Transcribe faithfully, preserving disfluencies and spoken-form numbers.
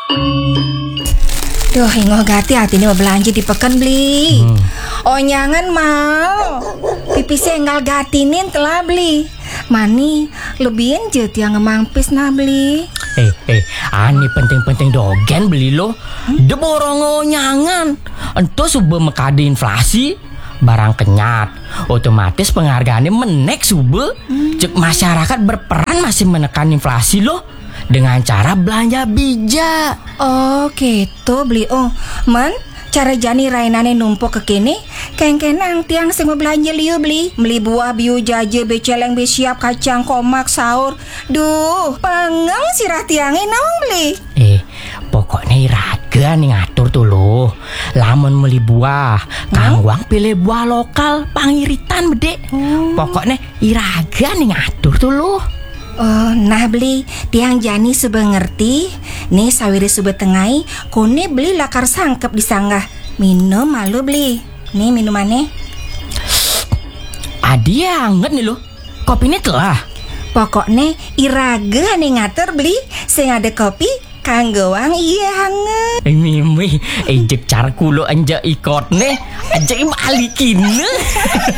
Duh, ingoh gati hati ini mau belanja di pekan beli. Hmm. Oh nyangan mau. Pipisi enggal gatinin telah beli. Mani lebihin jet yang ngemampis nah beli. Eh eh, ani penting-penting dogen beli lo. Hmm? De borongo nyangan. Ento sube mekade inflasi. Barang kenyat, otomatis penghargaannya menek sube. Hmm. Cek masyarakat berperan masih menekan inflasi loh. Dengan cara belanja bijak. Oh gitu beli. Oh man, cara jani rainane numpuk ke kini keng-kenang tiang sing mau belanja liu beli. Beli buah, biu, jaje, beceleng, besiap, kacang, komak, sahur. Duh, pengeng sirah tiangnya naung beli. Eh, pokoknya iraga nih ngatur tuh loh. Lamun beli buah, kangwang pilih buah lokal, pangiritan bede. Hmm. Pokoknya iraga nih ngatur tuh loh. Oh, nah beli tiang jani sudah ngerti. Nih sawiri sudah tengai. Kone beli lakar sangkep disanggah. Minum malu beli. Nih minumannya. Adi anget nih lo. Kopinya telah. Pokoknya iraga nih ngatur beli. Sing ada kopi kanggawang iya hangat. Eh mimi, ejek cara kulo anja ikut nih. Aja balikin.